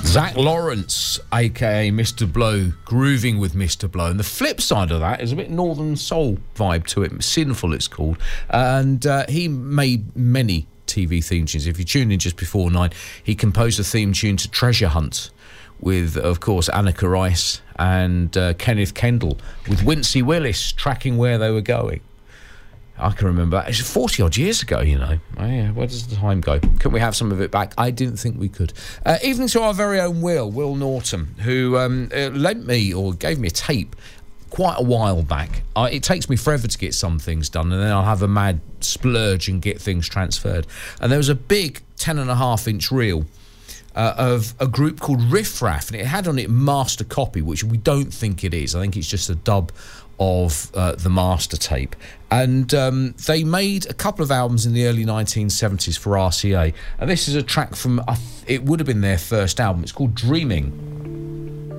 Zach Lawrence, a.k.a. Mr. Blow, grooving with Mr. Blow. And the flip side of that is a bit Northern Soul vibe to it. Sinful, it's called. And he made many TV theme tunes. If you tune in just before 9, he composed a theme tune to Treasure Hunt with, of course, Anneka Rice and Kenneth Kendall, with Wincy Willis tracking where they were going. I can remember. It's 40-odd years ago, you know. Oh, yeah, where does the time go? Couldn't we have some of it back? I didn't think we could. Even to our very own Will Norton, who lent me or gave me a tape quite a while back. It takes me forever to get some things done, and then I'll have a mad splurge and get things transferred. And there was a big 10.5-inch reel of a group called Riff Raff, and it had on it Master Copy, which we don't think it is. I think it's just a dub of the master tape. And they made a couple of albums in the early 1970s for RCA, and this is a track from, it would have been their first album. It's called Dreaming.